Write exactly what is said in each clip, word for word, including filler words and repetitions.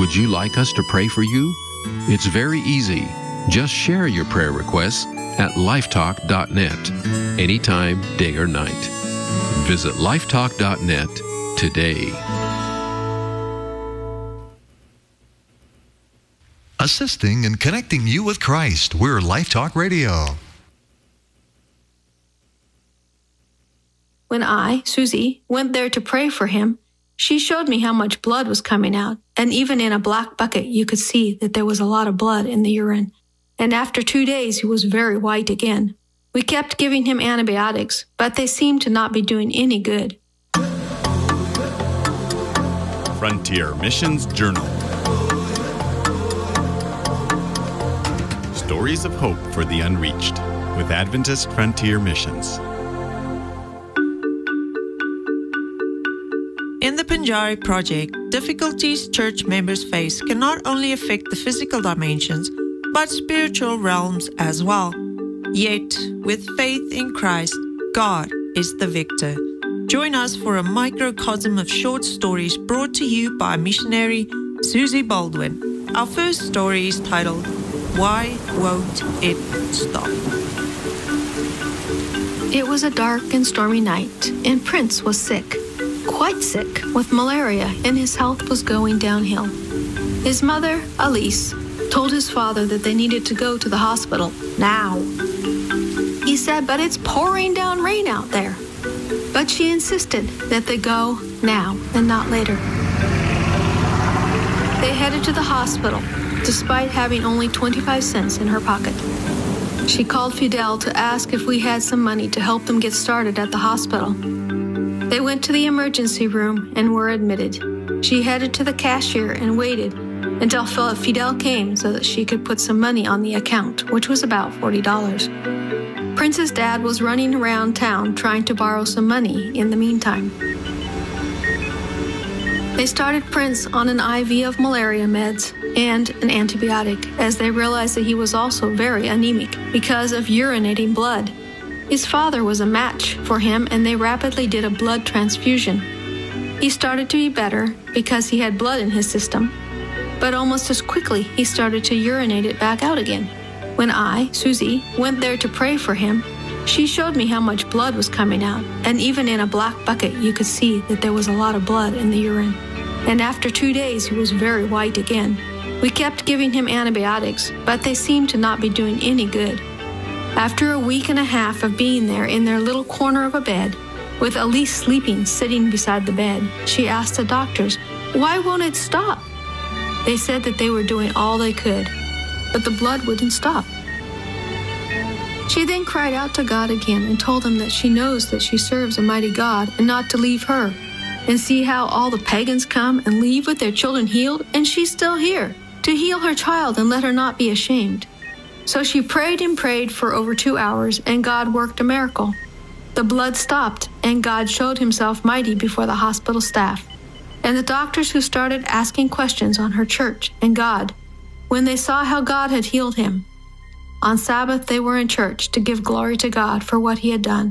Would you like us to pray for you? It's very easy. Just share your prayer requests at lifetalk dot net, anytime, day or night. Visit lifetalk dot net today. Assisting and connecting you with Christ. We're Life Talk Radio. When I, Susie, went there to pray for him, she showed me how much blood was coming out, and even in a black bucket you could see that there was a lot of blood in the urine. And after two days he was very white again. We kept giving him antibiotics, but they seemed to not be doing any good. Frontier Missions Journal. Stories of Hope for the Unreached with Adventist Frontier Missions. In the Pinjari Project, difficulties church members face can not only affect the physical dimensions, but spiritual realms as well. Yet, with faith in Christ, God is the victor. Join us for a microcosm of short stories brought to you by missionary Susie Baldwin. Our first story is titled, Why Won't It Stop? It was a dark and stormy night, and Prince was sick, quite sick, with malaria, and his health was going downhill. His mother, Elise, told his father that they needed to go to the hospital now. He said, but it's pouring down rain out there. But she insisted that they go now and not later. They headed to the hospital, despite having only twenty-five cents in her pocket. She called Fidel to ask if we had some money to help them get started at the hospital. They went to the emergency room and were admitted. She headed to the cashier and waited until Fidel came so that she could put some money on the account, which was about forty dollars. Prince's dad was running around town trying to borrow some money in the meantime. They started Prince on an I V of malaria meds and an antibiotic, as they realized that he was also very anemic because of urinating blood. His father was a match for him, and they rapidly did a blood transfusion. He started to be better because he had blood in his system, but almost as quickly he started to urinate it back out again. When I, Susie, went there to pray for him, she showed me how much blood was coming out, and even in a black bucket you could see that there was a lot of blood in the urine. And after two days he was very white again. We kept giving him antibiotics, but they seemed to not be doing any good. After a week and a half of being there in their little corner of a bed, with Elise sleeping sitting beside the bed, she asked the doctors, why won't it stop? They said that they were doing all they could, but the blood wouldn't stop. She then cried out to God again and told him that she knows that she serves a mighty God and not to leave her. And see how all the pagans come and leave with their children healed, and she's still here to heal her child and let her not be ashamed. So she prayed and prayed for over two hours, and God worked a miracle. The blood stopped, and God showed himself mighty before the hospital staff and the doctors, who started asking questions on her church and God when they saw how God had healed him. On Sabbath, they were in church to give glory to God for what he had done.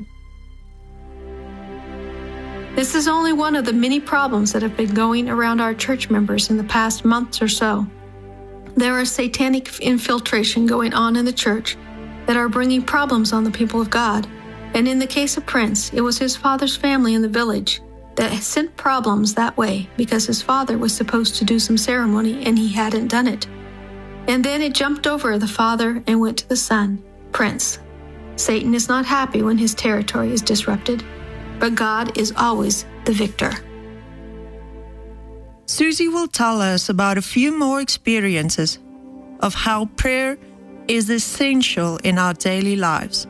This is only one of the many problems that have been going around our church members in the past months or so. There is satanic infiltration going on in the church that are bringing problems on the people of God. And in the case of Prince, it was his father's family in the village that sent problems that way because his father was supposed to do some ceremony and he hadn't done it. And then it jumped over the father and went to the son, Prince. Satan is not happy when his territory is disrupted, but God is always the victor. Susie will tell us about a few more experiences of how prayer is essential in our daily lives.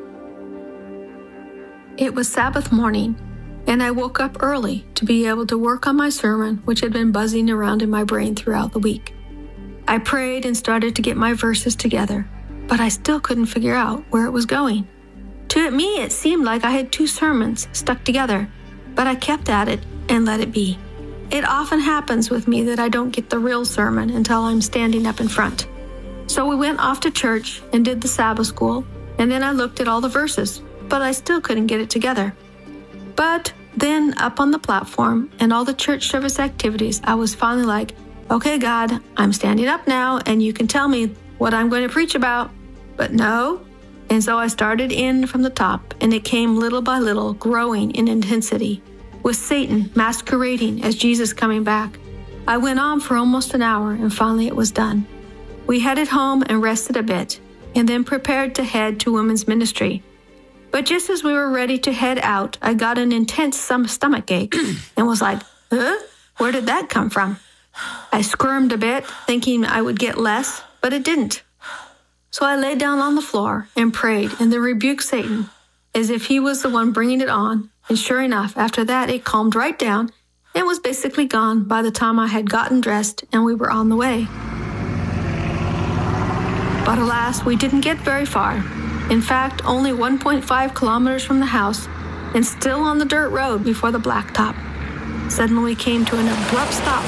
It was Sabbath morning, and I woke up early to be able to work on my sermon, which had been buzzing around in my brain throughout the week. I prayed and started to get my verses together, but I still couldn't figure out where it was going. To me, it seemed like I had two sermons stuck together, but I kept at it and let it be. It often happens with me that I don't get the real sermon until I'm standing up in front. So we went off to church and did the Sabbath school, and then I looked at all the verses, but I still couldn't get it together. But then up on the platform and all the church service activities, I was finally like, okay, God, I'm standing up now and you can tell me what I'm going to preach about. But no. And so I started in from the top, and it came little by little, growing in intensity, with Satan masquerading as Jesus coming back. I went on for almost an hour, and finally it was done. We headed home and rested a bit, and then prepared to head to women's ministry. But just as we were ready to head out, I got an intense stomach ache and was like, huh? Where did that come from? I squirmed a bit, thinking I would get less, but it didn't. So I lay down on the floor and prayed and then rebuked Satan as if he was the one bringing it on. And sure enough, after that, it calmed right down and was basically gone by the time I had gotten dressed and we were on the way. But alas, we didn't get very far. In fact, only one point five kilometers from the house and still on the dirt road before the blacktop. Suddenly we came to an abrupt stop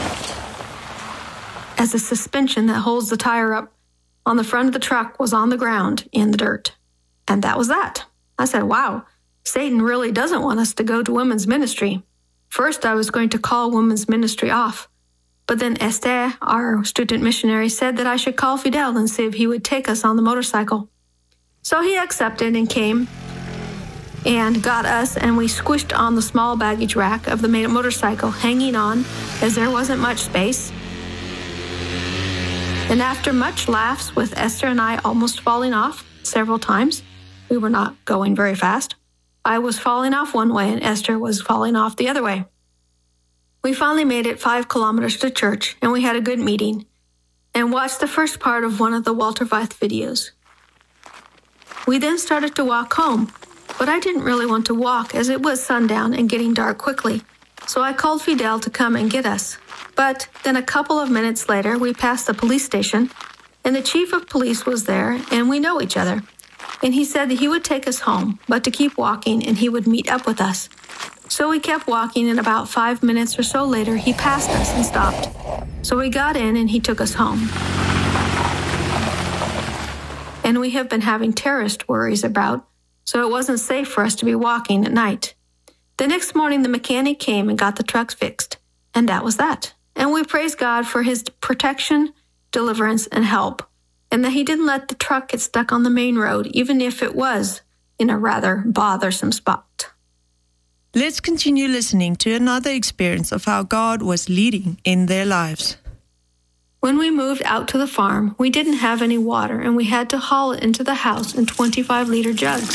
as the suspension that holds the tire up on the front of the truck was on the ground in the dirt. And that was that. I said, wow, Satan really doesn't want us to go to women's ministry. First, I was going to call women's ministry off. But then Esther, our student missionary, said that I should call Fidel and see if he would take us on the motorcycle. So he accepted and came and got us, and we squished on the small baggage rack of the motorcycle, hanging on as there wasn't much space. And after much laughs with Esther and I almost falling off several times, we were not going very fast. I was falling off one way and Esther was falling off the other way. We finally made it five kilometers to church, and we had a good meeting and watched the first part of one of the Walter Veith videos. We then started to walk home, but I didn't really want to walk as it was sundown and getting dark quickly. So I called Fidel to come and get us. But then a couple of minutes later, we passed the police station, and the chief of police was there, and we know each other. And he said that he would take us home, but to keep walking, and he would meet up with us. So we kept walking, and about five minutes or so later, he passed us and stopped. So we got in, and he took us home. And we have been having terrorist worries about, so it wasn't safe for us to be walking at night. The next morning, the mechanic came and got the truck fixed, and that was that. And we praise God for his protection, deliverance, and help, and that he didn't let the truck get stuck on the main road, even if it was in a rather bothersome spot. Let's continue listening to another experience of how God was leading in their lives. When we moved out to the farm, we didn't have any water, and we had to haul it into the house in twenty-five liter jugs.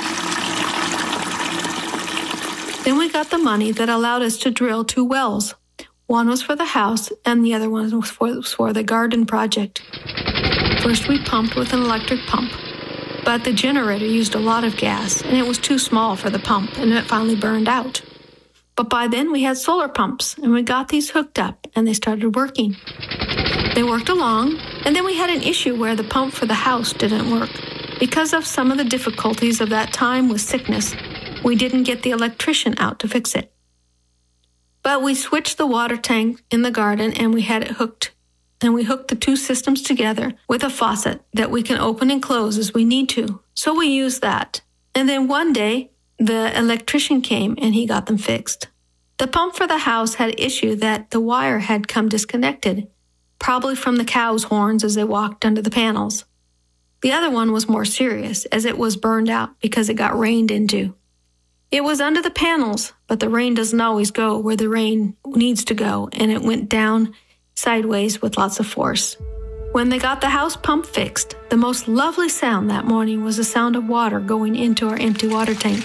Then we got the money that allowed us to drill two wells. One was for the house, and the other one was for, was for the garden project. First, we pumped with an electric pump, but the generator used a lot of gas, and it was too small for the pump, and it finally burned out. But by then, we had solar pumps, and we got these hooked up, and they started working. They worked along, and then we had an issue where the pump for the house didn't work. Because of some of the difficulties of that time with sickness, we didn't get the electrician out to fix it. But we switched the water tank in the garden, and we had it hooked. And we hooked the two systems together with a faucet that we can open and close as we need to. So we used that. And then one day, the electrician came, and he got them fixed. The pump for the house had an issue that the wire had come disconnected, probably from the cows' horns as they walked under the panels. The other one was more serious, as it was burned out because it got rained into. It was under the panels, but the rain doesn't always go where the rain needs to go, and it went down sideways with lots of force. When they got the house pump fixed, the most lovely sound that morning was the sound of water going into our empty water tank.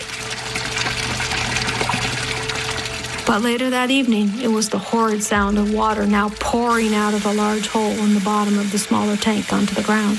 But later that evening, it was the horrid sound of water now pouring out of a large hole in the bottom of the smaller tank onto the ground.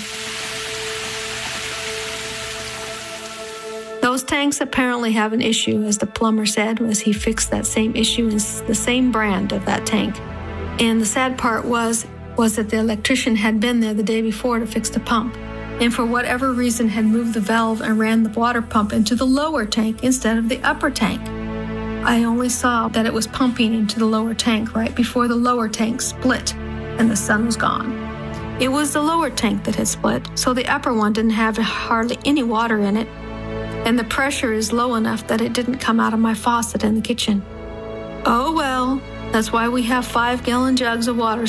Those tanks apparently have an issue, as the plumber said, as he fixed that same issue in the same brand of that tank. And the sad part was, was that the electrician had been there the day before to fix the pump, and for whatever reason had moved the valve and ran the water pump into the lower tank instead of the upper tank. I only saw that it was pumping into the lower tank right before the lower tank split, and the sun was gone. It was the lower tank that had split, so the upper one didn't have hardly any water in it, and the pressure is low enough that it didn't come out of my faucet in the kitchen. Oh well, That's why we have five gallon jugs of water